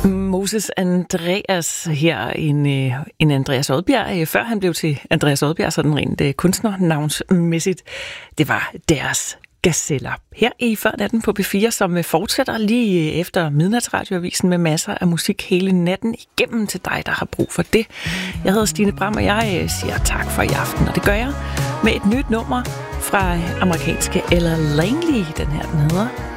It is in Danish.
Moses Andreas her, en Andreas Odbjerg, før han blev til Andreas Odbjerg, sådan rent kunstnernavnsmæssigt. Det var deres gazeller. Her i Før Natten på P4, som fortsætter lige efter Midnatsradioavisen med masser af musik hele natten igennem til dig, der har brug for det. Jeg hedder Stine Bram, og jeg siger tak for i aften, og det gør jeg med et nyt nummer fra amerikanske Ella Langley. Den her, den hedder